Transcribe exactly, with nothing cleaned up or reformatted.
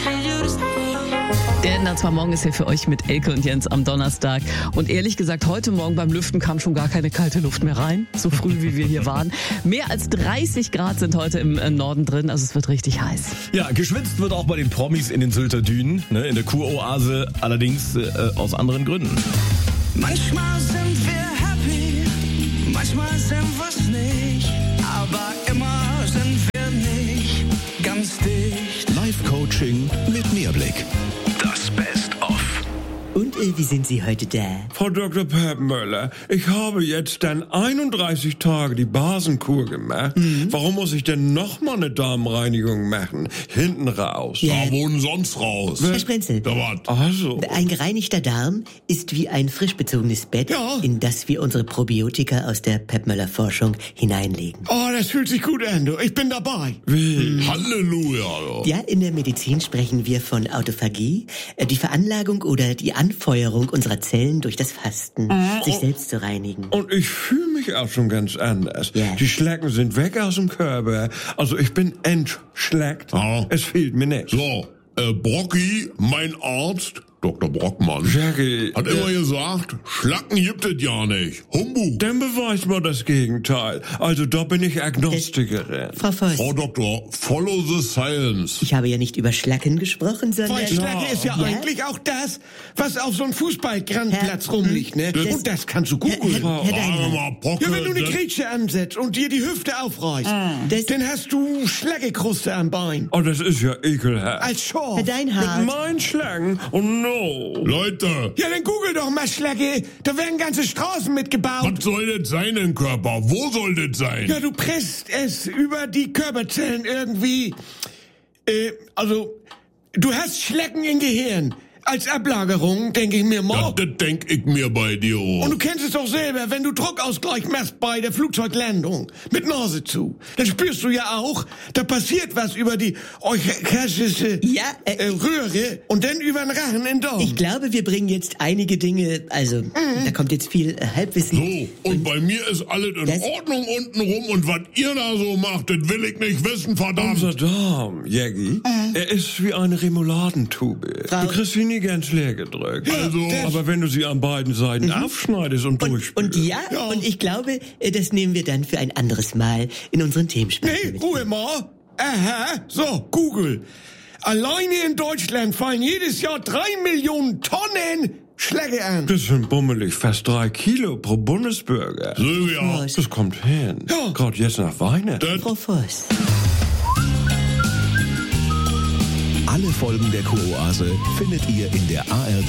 Der Natsma Morgen ist hier für euch mit Elke und Jens am Donnerstag. Und ehrlich gesagt, heute Morgen beim Lüften kam schon gar keine kalte Luft mehr rein. So früh, wie wir hier waren. Mehr als dreißig Grad sind heute im Norden drin. Also es wird richtig heiß. Ja, geschwitzt wird auch bei den Promis in den Sylter Dünen, ne, in der Kuroase. Allerdings äh, aus anderen Gründen. Manchmal sind wir happy, manchmal sind wir's nicht. Aber immer sind wir nicht ganz dicht. Live-Coaching mit Mehrblick. Das Best-of. Und äh, wie sind Sie heute da? Frau Doktor Peppmöller, ich habe jetzt dann einunddreißig Tage die Basenkur gemacht. Mhm. Warum muss ich denn nochmal eine Darmreinigung machen? Hinten raus. Ja. Da wohnen sonst raus. Herr Sprenzel, Da wat. Also. ein gereinigter Darm ist wie ein frisch bezogenes Bett, Ja. in das wir unsere Probiotika aus der Peppmöller-Forschung hineinlegen. Oh, das fühlt sich gut an, du. Ich bin dabei. Wie? Halleluja. Ja, in der Medizin sprechen wir von Autophagie, äh, die Veranlagung oder die Anfeuerung unserer Zellen durch das Fasten, sich selbst zu reinigen. Und ich fühle mich auch schon ganz anders. Ja. Die Schlecken sind weg aus dem Körper. Also ich bin entschleckt. Ja. Es fehlt mir nichts. So, äh, Brocki, mein Arzt, Doktor Brockmann, Jackie, hat immer gesagt, Schlacken gibt es ja nicht. Humbug. dann beweist mal das Gegenteil. Also da bin ich Agnostikerin. Frau Voss, Frau Doktor, follow the science. ich habe ja nicht über Schlacken gesprochen, sondern... Weil Schlacke ist ja, Ja? eigentlich auch das, was auf so einem Fußballgrandplatz rumliegt, ne? Das- Und das kannst du Herr, googeln. Herr, Herr Warte Deinhardt, mal, Brocke, Ja, wenn du eine das- Grätsche ansetzt und dir die Hüfte aufreißt, das- dann hast du Schlaggekruste am Bein. Oh, das ist ja ekelhaft. Als Schorf. Herr Deinhardt. Mit meinen Schlagen? Oh no. Leute, Ja, dann google doch mal Schlacke. Da werden ganze Straßen mitgebaut. was soll das sein im Körper? Wo soll das sein? Ja, du presst es über die Körperzellen irgendwie. Äh, also, du hast Schlecken im Gehirn. Als Ablagerung, denke ich mir Ja, mal. das denk ich mir bei dir auch. Und du kennst es doch selber, wenn du Druckausgleich machst bei der Flugzeuglandung mit Nase zu, dann spürst du ja auch, da passiert was über die euchastische Ja, äh, äh, Röhre und dann über den Rachen in den Darm. Ich glaube, wir bringen jetzt einige Dinge, also da kommt jetzt viel äh, Halbwissen. So, und bei mir ist alles in Das- Ordnung unten rum und was ihr da so macht, das will ich nicht wissen, verdammt. Unser Darm, Jägi, er ist wie eine Remouladentube. Frau- Du kriegst sie nie ganz leer gedrückt. Also- aber wenn du sie an beiden Seiten aufschneidest und, Und, durchspülst. und ja, und ich glaube, äh, das nehmen wir dann für ein anderes Mal in unseren Themenspalten Nee, mit. Ruhe mal. Aha, so, Google. Alleine in Deutschland fallen jedes Jahr drei Millionen Tonnen Schläge an. Das sind bummelig fast drei Kilo pro Bundesbürger. Silvia, Was? Das kommt hin. Ja. Gerade jetzt nach Weihnachten. das Frau Voss. Alle Folgen der Kuroase findet ihr in der A R D